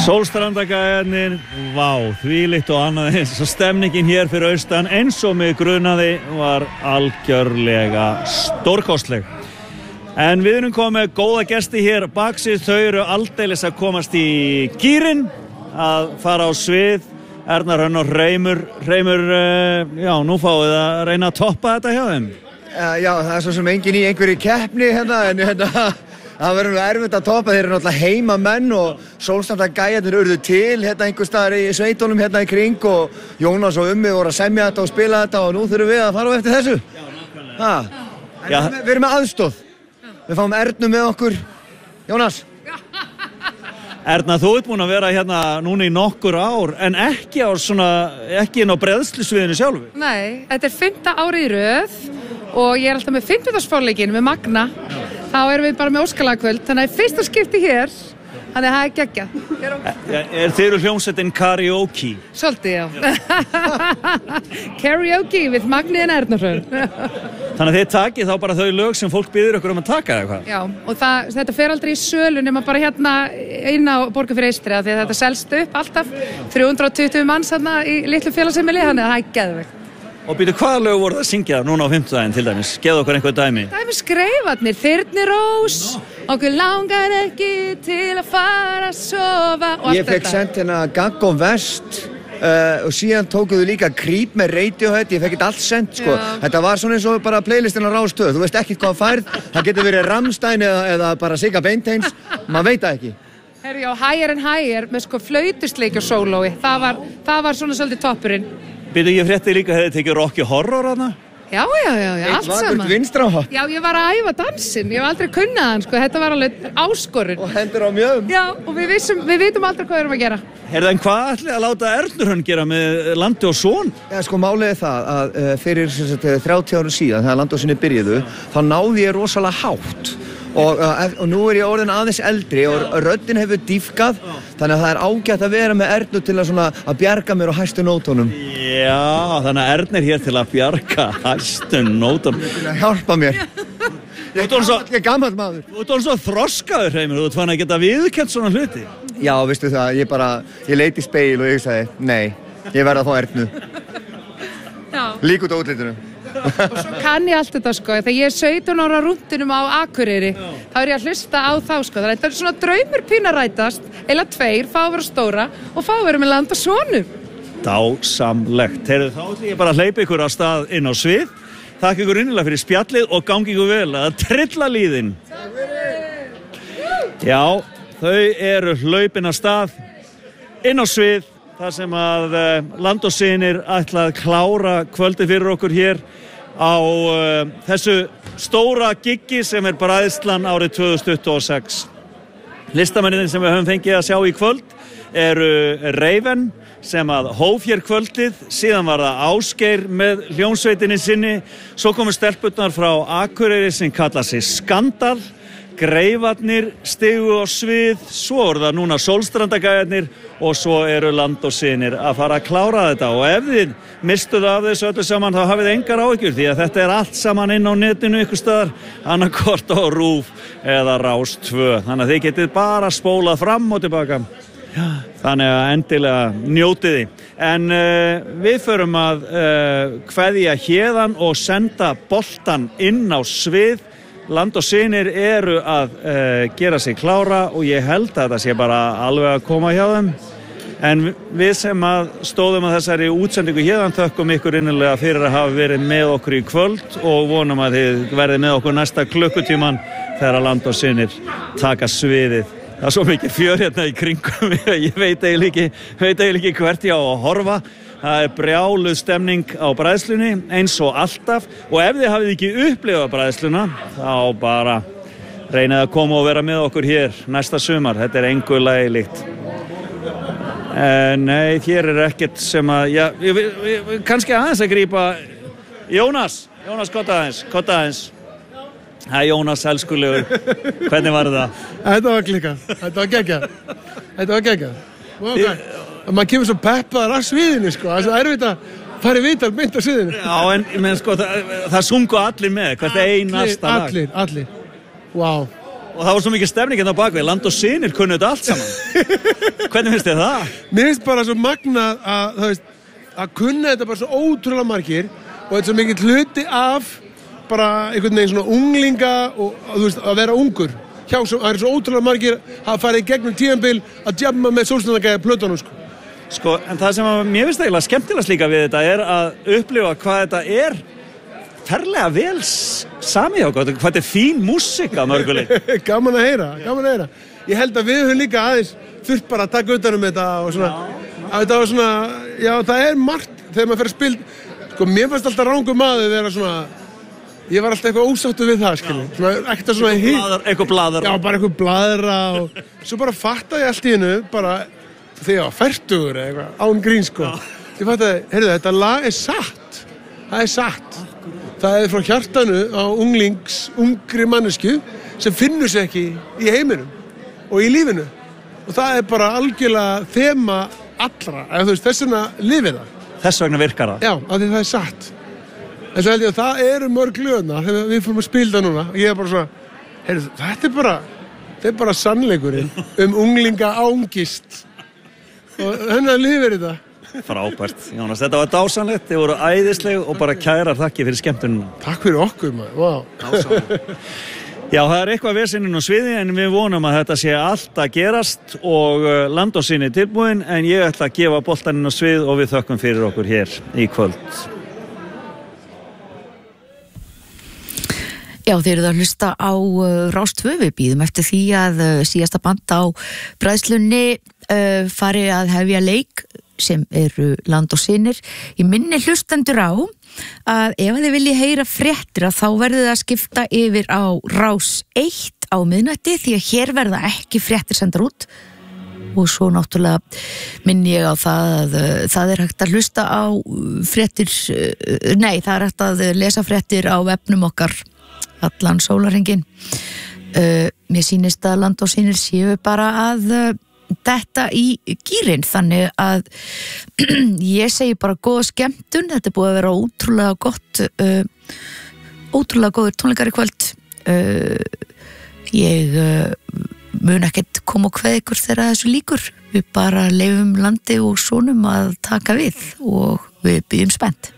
Sólstrandagæjarnir, vá, þvílíkt og annað eins og stemningin hér fyrir austan eins og mig grunaði var algjörlega stórkostleg. En við erum komið með góða gesti hér baksins, þau eru aldeilis að komast í gírinn að fara á svið. Erna Hrönn og Reimur, já, nú fáið að reyna að toppa þetta hjá þeim. Já, það svo sem engin í einhverju keppni hérna, en það verður erfitt að toppa. Þeir eru náttúrulega heimamenn og Sólstrandagæjarnir urðu til hérna einhvers staðar í sveitunum hérna í kring og Jónas og voru að semja þetta og spila þetta og nú þurfum við að fara á eftir þessu. Já, nákvæmlega. Við erum með aðstoð. Við fáum Ernu með okkur. Jónas. Erna, þú ert búin að vera hérna núna í nokkur ár, en ekki inn á breiðslusviðinu sjálfu. Nei, þetta er 5. árið í röð og ég er alltaf með 50-dagsforleikinn með Magna. Þá erum við bara með óskalagkvöld, þannig að fyrsta skipti hér, þannig að það er geggjað. Þið eru hljómsveitin karaoke? Svolítið, já. Karaoke við Magni en Erna Hrönn. Þannig að þið takið þá bara þau lög sem fólk biður ykkur að taka eða hvað? Já, og þetta fer aldrei í sölu nema bara hérna inn á Borgarfirði Eystri, því að þetta selst upp alltaf 320 manns hérna í litlu félagsheimili, þannig að það er geðveikt. Og býtu, hvaða lög voru það að syngja núna á 5. til dæmis? Geðu okkur einhver dæmi. Dæmis Greifarnir, Þyrnirós, okkur langar ekki til að fara að sofa og allt þetta. Ég fekk sent hérna Gaggo Vest og síðan tókuðu líka Creep með Radiohead, ég fekk þetta allt sent sko. Já. Þetta var svona eins og bara playlistin á Rás 2, þú veist ekkert hvað færð, það getur verið Rammstein eða bara Sigga Beinteins, maður veit það ekki. Herri, og Higher and Higher með sko flautusleik og sólói, það var svona svolítið toppurinn. Býtu, ég frétti líka að þið tekið Rocky Horror hana? Já, allt saman. Vinstráhótt. Já, ég var að æfa dansinn, ég hef aldrei kunnað hann, sko, þetta var alveg áskorun. Og hendur á mjögum. Já, og við vitum aldrei hvað við erum að gera. Herðu, en hvað ætli að láta Ernu Hrönn gera með Landi og Son? Já, sko, málið er það að fyrir 30 árum síðan, þegar Landi og Sonni byrjuðu, þá náði ég rosalega hátt. Og nú er ég orðin aðeins eldri og röddin hefur dýfkað, þannig að það er ágætt að vera með Ernu til að bjarga mér á hæstu nótunum. Já, þannig að Erna er hér til að bjarga hæstu nótunum. Til að hjálpa mér. Ég er gamall maður. Þú ert orðinn svo þroskaður, Reimur, þú ert fann að geta viðurkennt svona hluti. Já, veistu það, ég leit í speil og ég sagði, nei, ég verð að fá Ernu. Lík út á útlitinu. Og svo kann ég allt þetta sko, þegar ég er 17 ára rúndinum á Akureyri, þá er ég að hlusta á þá sko, þannig að þetta er svona draumur pínu að rætast, eða 2, fá að vera stóra og fá að vera með Land og Sonur. Dásamlegt. Heyrðu, þá ætlum ég bara að hleypa ykkur á stað inn á svið, þakka ykkur innilega fyrir spjallið og gangi ykkur vel að trilla líðin. Já, þau eru hlaupin á stað inn á svið, þar sem að Land og Synir ætla að klára kvöldið fyrir okkur hér á þessu stóra giggi sem er bræðslan árið 2026. Listamennirnir sem við höfum fengið að sjá í kvöld eru Raven sem að hóf hér kvöldið, síðan var það Ásgeir með hljómsveitinni sinni, svo komu stelpurnar frá Akureyri sem kalla sig Skandal, Greifarnir stigu á svið, svo eru það núna Sólstrandagæjarnir og svo eru Land og Synir að fara að klára þetta og ef þið mistuðu af þessu öllu saman þá hafið engar áhyggjur því að þetta er allt saman inn á netinu ykkur staðar, annarkvort á RÚV eða Rás 2, þannig að þið getið bara spólað fram og tilbaka. Þannig að endilega njótiði. En við förum að kveðja héðan og senda boltan inn á svið. Land og Synir eru að gera sig klára og ég held að þetta sé bara alveg að koma hjá þeim. En við sem að stóðum að þessari útsendingu héðan þökkum ykkur innilega fyrir að hafa verið með okkur í kvöld og vonum að þið verðið með okkur næsta klukkutíman þegar Land og Synir taka sviðið. Það er svo mikið fjör hérna í kringum, ég veit eiginlega ekki hvert ég á að horfa. Það er brjáluð stemning á bræðslunni eins og alltaf og ef þið hafið ekki upplifað bræðsluna þá bara reynið að koma og vera með okkur hér næsta sumar. Þetta er engu lagi líkt. Nei, hér er ekkert sem að, já, kannski aðeins að grípa Jónas, kotta aðeins. Hæ Jónas, elskulegur, hvernig var það? Þetta var klikkað, þetta var geggjað. Maður kemur svo peppaður af sviðinu sko, það er erfitt að fara í viðtal mynd á sviðinu. Já, en sko, það sungu allir með, hvert einasta lag. Allir, vá. og það var svo mikið stemning hérna á bakvið, Land og Synir kunnu þetta allt saman. Hvernig finnst þér það? Mér finnst bara svo magnað að, þú veist, að kunna þetta bara svo ótrúlega margir og þetta er svo mikið hluti af bara einhvern veginn svona unglinga og þú veist, að vera ungur. Það er svo ótrúlega margir að fara í gegnum tímabil að djamma með Sólstrandargæja plötunum, sko. Sko, en það sem að mér finnst eiginlega skemmtilegast líka við þetta er að upplifa hvað þetta er ferlega vel samið á hvað þetta er fín músík að mörguleik. Gaman að heyra. Ég held að við höfum líka aðeins þurft bara að taka utan þetta og svona, að þetta var svona, já það er margt þegar maður fer að spila, sko mér fannst alltaf rangum maður vera svona, ég var alltaf eitthvað ósáttur við það, skilji, svona ekkert svona eitthvað bladra. Já, bara eitthvað bladra og svo bara fattaði ég allt í hennu, bara þegar ég var fertugur eða eitthvað, án grín, sko. Ég fattaði, heyrðu þetta lag er satt, það er satt. Það er frá hjartanu á ungri mannesku sem finnur sig ekki í heiminum og í lífinu og það er bara algjörlega þema allra, eða þú veist, þess vegna lifið það. Þess vegna virkar það? Já, af því það er satt. En svo held ég að það eru mörg lögna þegar við fórum að spila það núna og ég er bara svona, heyrðu, þetta er bara sannleikurinn unglinga ángist og hennar lifir þetta. Frábært, Jónas, þetta var dásanlegt, þið voru æðisleg og bara kærar þakki fyrir skemmtunina. Takk fyrir okkur, maður, vá. Dásanlegt. Já, það er eitthvað vesinn á sviði en við vonum að þetta sé allt að gerast og Land og Synir tilbúin en ég ætla að gefa boltaninn á svið og við þökkum fyrir okkur hér í kvöld. Já, þeir eru að hlusta á Rás 2, við bíðum eftir því að síðasta band á bræðslunni fari að hefja leik sem eru Land og Synir. Ég minni hlustendur á að ef þið viljið heyra fréttir að þá verðið að skipta yfir á Rás 1 á miðnætti því að hér verða ekki fréttir sendar út og svo náttúrulega minni ég á það að það er hægt að hlusta á fréttir, það er hægt að lesa fréttir á vefnum okkar allan sólarhringinn. Mér sýnist að Land og Synir séu bara að þetta í gírinn, þannig að ég segi bara góða skemmtun, þetta er búið að vera ótrúlega gott, ótrúlega góður tónleikar í kvöld. Ég mun ekkert koma og kveða ykkur þegar þessu líkur, við bara leifum Landi og sonum að taka við og við bíðum spennt.